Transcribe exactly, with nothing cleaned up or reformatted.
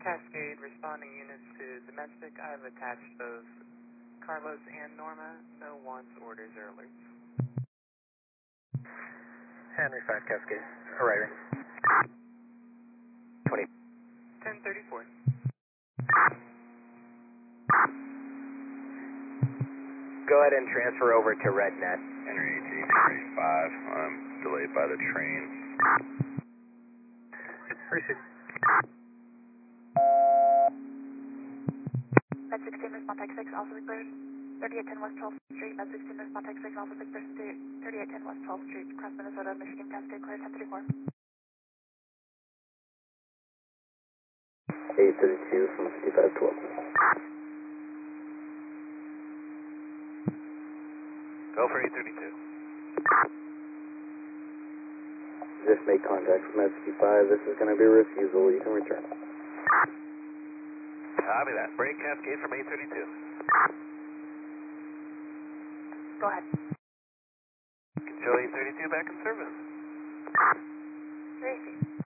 Cascade, responding units to domestic. I've attached both Carlos and Norma. No wants, orders, or alerts. Henry five Cascade, arriving. twenty. ten thirty-four. Go ahead and transfer over to RedNet. Henry eighteen, Henry five, I'm delayed by the train. Receive. Med sixteen, respond Tech six, also cleared. thirty-eight ten West twelfth Street, Med sixteen, respond Tech six, also six person to thirty-eight ten West twelfth Street, across Minnesota, Michigan, Cascade, clear, ten thirty-four. eight thirty-two from fifty-five twelve. Go for eight thirty-two. Just make contact from S Q five. This is going to be a refusal. You can return. Copy that. Break Cascade from eight thirty-two. Go ahead. Show eight thirty-two back in service. Receive.